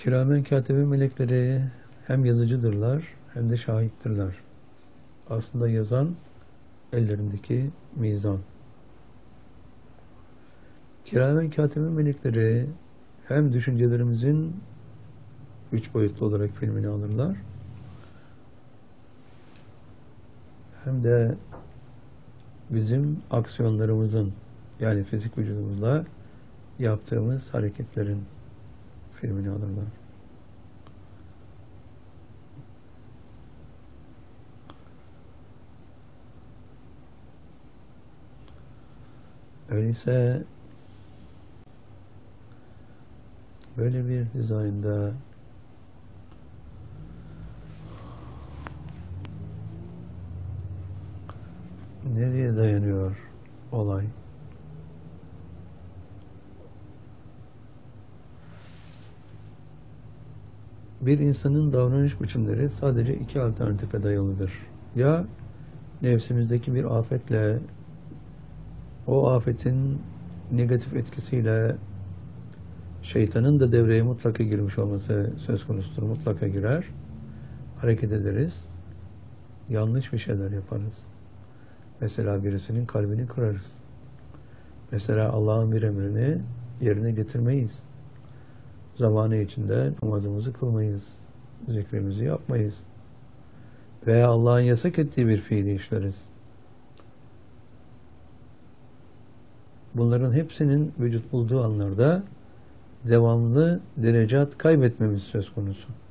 Kiramen katibe melekleri hem yazıcıdırlar hem de şahittirler. Aslında yazan ellerindeki mizan. Kiramen katibe melekleri hem düşüncelerimizin üç boyutlu olarak filmini alırlar, hem de bizim aksiyonlarımızın, yani fizik vücudumuzla yaptığımız hareketlerin filmini alırlar. Öyleyse böyle bir dizaynda nereye dayanıyor olay? Bir insanın davranış biçimleri sadece iki alternatife dayalıdır. Ya nefsimizdeki bir afetle, o afetin negatif etkisiyle şeytanın da devreye mutlaka girmiş olması söz konusudur. Mutlaka girer. Hareket ederiz. Yanlış bir şeyler yaparız. Mesela birisinin kalbini kırarız. Mesela Allah'ın bir emrini yerine getirmeyiz. Zamanı içinde namazımızı kılmayız. Zikrimizi yapmayız. Veya Allah'ın yasak ettiği bir fiili işleriz. Bunların hepsinin vücut bulduğu anlarda devamlı derecat kaybetmemiz söz konusu.